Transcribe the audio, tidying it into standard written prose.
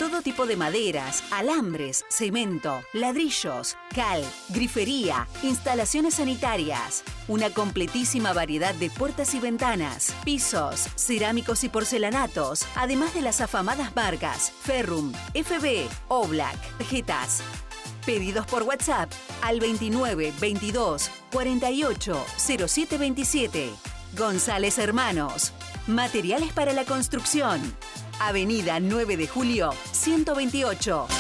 Todo tipo de maderas, alambres, cemento, ladrillos, cal, grifería, instalaciones sanitarias. Una completísima variedad de puertas y ventanas, pisos, cerámicos y porcelanatos, además de las afamadas marcas Ferrum, FB, Oblak, Vegetas. Pedidos por WhatsApp al 29 22 48 07 27. González Hermanos. Materiales para la construcción. Avenida 9 de Julio, 128.